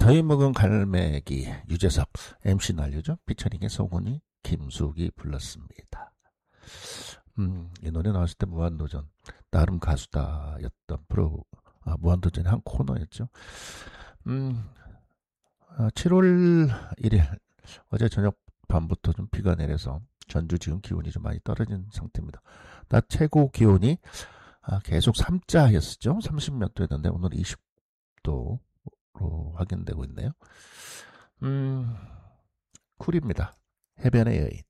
저희 먹은 갈매기 유재석 MC 날려죠. 피처링의 성훈이 김숙이 불렀습니다. 이 노래 나왔을 때 무한도전 나름 가수다였던 무한도전의 한 코너였죠. 7월 1일 어제 저녁 밤부터 좀 비가 내려서 전주 지금 기온이 좀 많이 떨어진 상태입니다. 낮 최고 기온이 계속 3자였었죠. 30몇 도였는데 오늘 20도로 확인되고 있네요. 쿨입니다. 해변의 여인.